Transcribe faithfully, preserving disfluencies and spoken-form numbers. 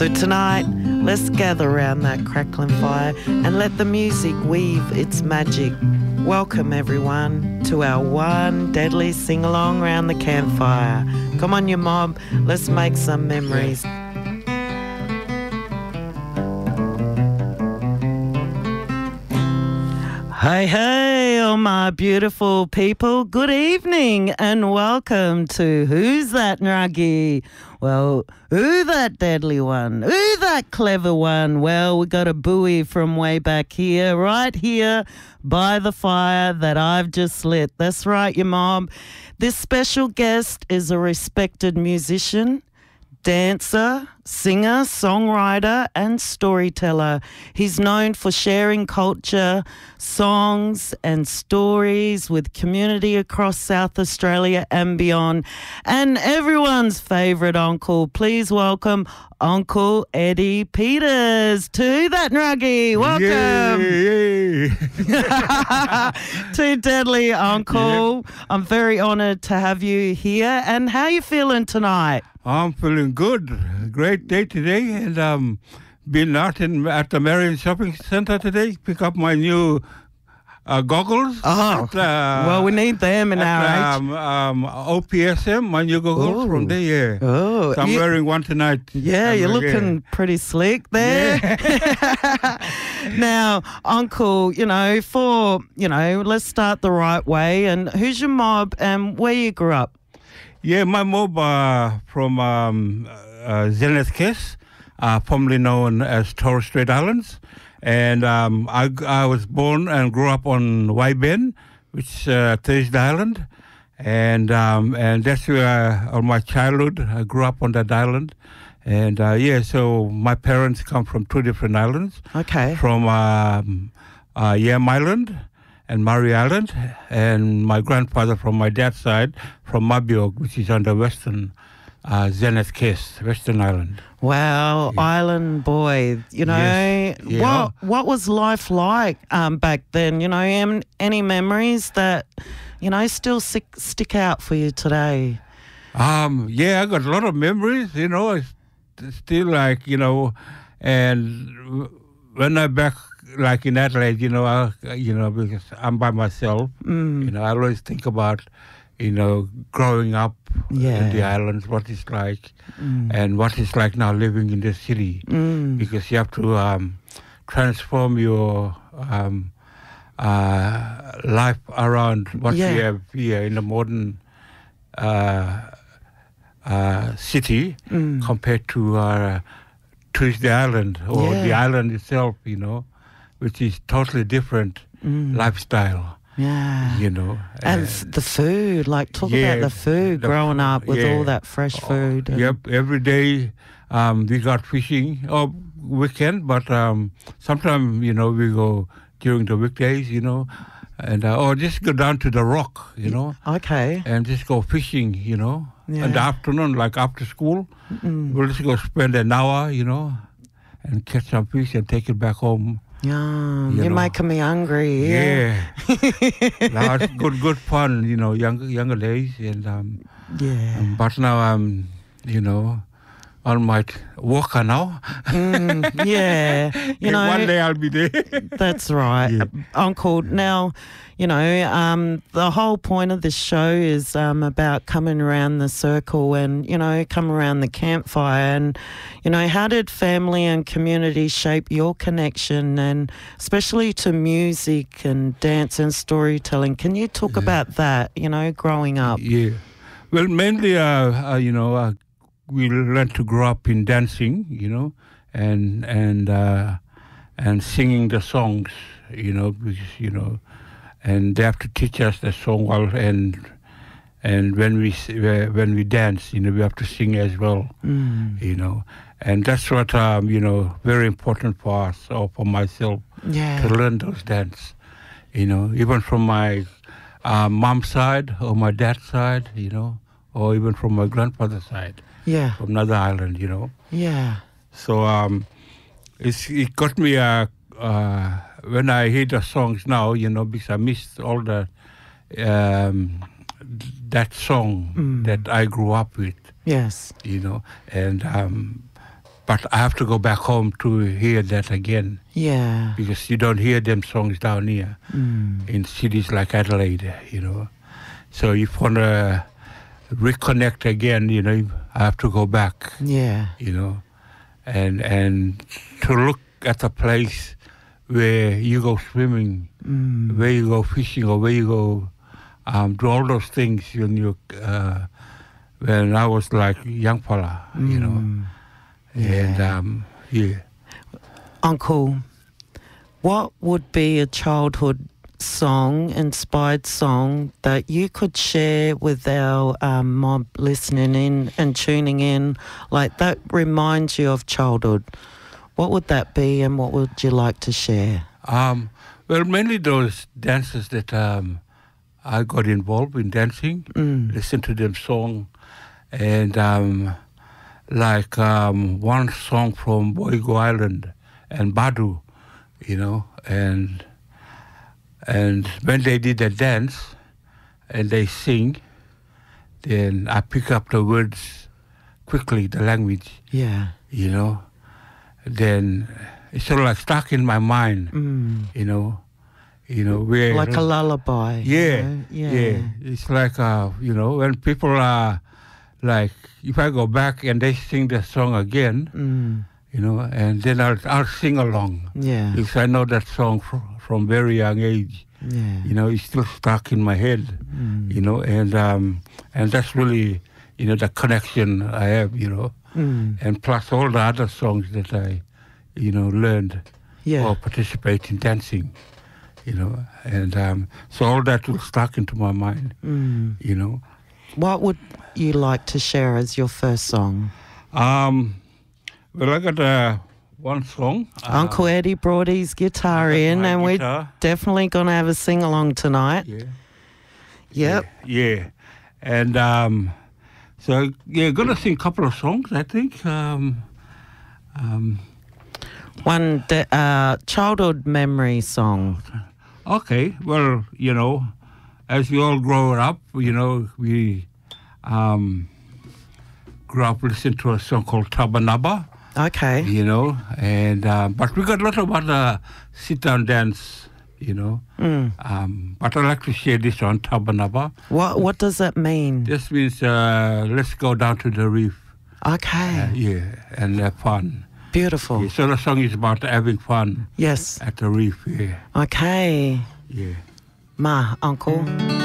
So tonight, let's gather around that crackling fire and let the music weave its magic. Welcome everyone to our one deadly sing-along round the campfire. Come on you mob, let's make some memories. Hey, hey, all my beautiful people. Good evening and welcome to Who's That Nuggy? Well, who that deadly one? Who that clever one? Well, we got a buoy from way back here, right here by the fire that I've just lit. That's right, you mob. This special guest is a respected musician, dancer, singer, songwriter and storyteller. He's known for sharing culture, songs and stories with community across South Australia and beyond. And everyone's favourite uncle, please welcome Uncle Eddie Peters to that Nuggy. Welcome. Yay, yay. To Deadly Uncle. Yep. I'm very honoured to have you here. And how are you feeling tonight? I'm feeling good. Great day today, and um, been out in at the Marion Shopping Centre today. Pick up my new uh, goggles. Oh, at, uh, well, we need them in at, our um, age. Um, O P S M, my new goggles Ooh. from there. Yeah. Oh, so I'm you, wearing one tonight. Yeah, I'm you're like, looking yeah. pretty slick there. Yeah. Now, Uncle, you know, for you know, let's start the right way. And who's your mob, and where you grew up? Yeah, my mob uh, from um, uh, Zenith Kiss, uh, formerly known as Torres Strait Islands. And um, I, I was born and grew up on Waiben, which is uh, Thursday Island. And um, and that's where uh, all my childhood, I grew up on that island. And uh, yeah, so my parents come from two different islands. Okay. From um, uh, Yam Island and Murray Island, and my grandfather from my dad's side from Mabiog, which is on the western uh, Zenith Case, Western Island. Wow, yeah. Island boy. You know, yes. yeah. what what was life like um, back then? You know, em- any memories that, you know, still stick, stick out for you today? Um, yeah, I got a lot of memories, you know, it's still like, you know, and when I'm back, like in Adelaide, you know, I, you know, because I'm by myself, mm. you know, I always think about, you know, growing up yeah. in the islands, what it's like, mm. and what it's like now living in the city, mm. because you have to um, transform your um, uh, life around what yeah. we have here in the modern uh, uh, city mm. compared to uh, Tuesday Island or yeah. the island itself, you know, which is totally different mm. lifestyle. Yeah. You know. And uh, f- the food, like talk yeah, about the food the, growing up with yeah. all that fresh food. Oh, yep, every day um, we got fishing or weekend, but um, sometimes, you know, we go during the weekdays, you know, and uh, or just go down to the rock, you know. Okay. And just go fishing, you know. Yeah. In the afternoon, like after school, mm. we'll just go spend an hour, you know, and catch some fish and take it back home. Yum, you you're know. making me hungry. Yeah. Yeah. Now it's good, good fun, you know, younger, younger days. And um, yeah. Um, but now I'm, you know, on my walker now. mm, yeah. You know. One day I'll be there. That's right. Yeah. Uncle, now, you know, um, the whole point of this show is um, about coming around the circle and, you know, come around the campfire. And, you know, how did family and community shape your connection, and especially to music and dance and storytelling? Can you talk yeah. about that, you know, growing up? Yeah. Well, mainly, uh, uh, you know, uh, we learned to grow up in dancing, you know, and and uh, and singing the songs, you know, because, you know, and they have to teach us the song well, and and when we when we dance, you know, we have to sing as well, mm. you know, and that's what um, you know, very important for us or for myself yeah. to learn those dance, you know, even from my uh, mom's side or my dad's side, you know, or even from my grandfather's side. Yeah. From another island, you know. Yeah. So um, it's, it got me, uh, uh, when I hear the songs now, you know, because I missed all the, um, that song mm. that I grew up with. Yes. You know, and um, but I have to go back home to hear that again. Yeah. Because you don't hear them songs down here Mm. in cities like Adelaide, you know. So if you want to reconnect again, you know, I have to go back, Yeah. you know, and and to look at the place where you go swimming, Mm. where you go fishing, or where you go um, do all those things when you uh, when I was like young fella, you know, Mm. and Yeah. um, yeah. Uncle, what would be a childhood song, inspired song that you could share with our um, mob listening in and tuning in, like that reminds you of childhood? What would that be, and what would you like to share? Um, well, mainly those dances that um, I got involved in dancing, Mm. listen to them song, and um, like um, one song from Boigo Island and Badu, you know, and and when they did the dance and they sing, then I pick up the words quickly, the language, Yeah. you know. Then it's sort of like stuck in my mind, Mm. you know, you know where Like a lullaby. you yeah, know? yeah, Yeah. It's like uh, you know, when people are like, if I go back and they sing the song again, Mm. you know, and then I'll I'll sing along Yeah. because I know that song from from very young age. Yeah. You know, it's still stuck in my head. Mm. You know, and um, and that's really, you know, the connection I have. You know. Mm. And plus all the other songs that I, you know, learned Yeah. or participate in dancing, you know, and um, so all that will stuck into my mind, Mm. you know. What would you like to share as your first song? Um, well, I got uh, one song. Uh, Uncle Eddie brought his guitar I got in, my and we're guitar. definitely going to have a sing-along tonight. Yeah. Yep. Yeah, yeah. And um, so, yeah, gonna sing a couple of songs, I think. Um, um, One de- uh, childhood memory song. okay, well, you know, as we all grow up, you know, we um, grew up listening to a song called Tabanaba, Okay. you know, and um, but we got a lot of other sit-down dance, you know. Mm. Um, but I like to share this one, Tabanaba. What What does that mean? This means uh, let's go down to the reef, Okay. uh, yeah, and have fun. Beautiful. Yeah, so the song is about having fun Yes. at the reef, yeah, Okay. yeah. Ma, Uncle.